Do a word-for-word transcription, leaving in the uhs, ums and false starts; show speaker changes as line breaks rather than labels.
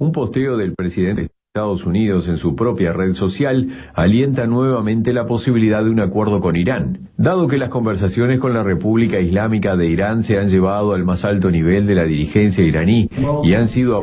Un posteo del presidente de Estados Unidos en su propia red social alienta nuevamente la posibilidad de un acuerdo con Irán. Dado que las conversaciones con la República Islámica de Irán se han llevado al más alto nivel de la dirigencia iraní y han sido